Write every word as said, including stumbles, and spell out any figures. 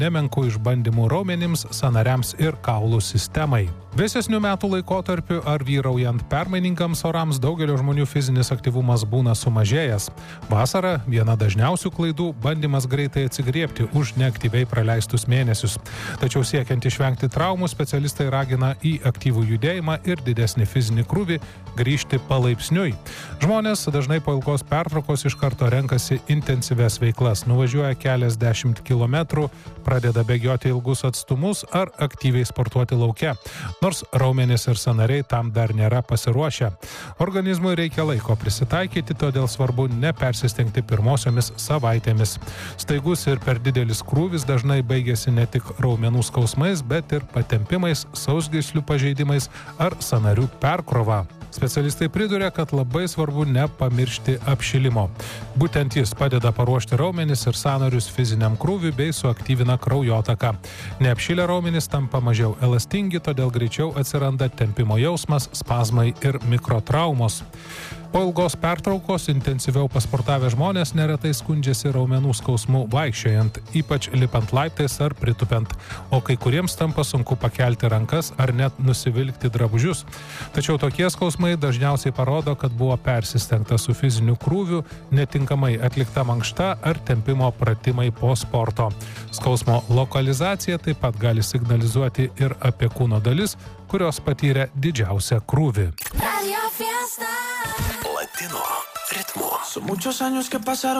nemenkų išbandymų raumenims, sąnariams ir kaulų sistemai. Vėsesnių metų laikotarpiu ar vyraujant permainingams orams daugelio žmonių fizinis aktyvumas būna sumažėjęs. Vasara – viena dažniausių klaidų – bandymas greitai atsigriebti už neaktyviai praleistus mėnesius. Tačiau siekiant išvengti traumų, specialistai ragina į aktyvų judėjimą ir didesnį fizinį krūvį grįžti palaipsniui. Žmonės dažnai po ilgos pertraukos iš karto renkasi intensyvias veiklas, nuvažiuoja keliasdešimt kilometrų, pradeda bėgioti ilgus atstumus ar aktyviai sportuoti lauke. Nors raumenys ir sąnariai tam dar nėra pasiruošę. Organizmui reikia laiko prisitaikyti, todėl svarbu nepersistengti pirmosiomis savaitėmis. Staigus ir per didelis krūvis dažnai baigėsi ne tik raumenų skausmais, bet ir patempimais, sausgyslių pažeidimais ar sąnarių perkrova. Specialistai priduria, kad labai svarbu nepamiršti apšilimo. Būtent jis padeda paruošti raumenis ir sąnarius fiziniam krūviui bei suaktyvina kraujotaką. Neapšilę raumenis tampa mažiau elastingi, todėl greičiau atsiranda tempimo jausmas, spazmai ir mikrotraumos. Po ilgos pertraukos intensyviau pasportavę žmonės neretai skundžiasi raumenų skausmu vaikščiojant, ypač lipant laiptais ar pritupent, o kai kuriems tampa sunku pakelti rankas ar net nusivilkti drabužius. Tačiau tokie skausmai dažniausiai parodo, kad buvo persistengta su fiziniu krūviu, netinkamai atlikta mankšta ar tempimo pratimai po sporto. Skausmo lokalizacija taip pat gali signalizuoti ir apie kūno dalis, kurios patyrė didžiausią krūvį. Latino ritmo. Son muchos años que pasaron.